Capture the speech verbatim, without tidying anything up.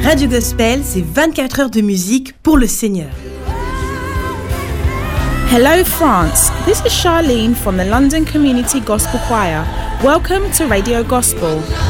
Radio Gospel, c'est vingt-quatre heures de musique pour le Seigneur. Hello France, this is Charlene from the London Community Gospel Choir. Welcome to Radio Gospel.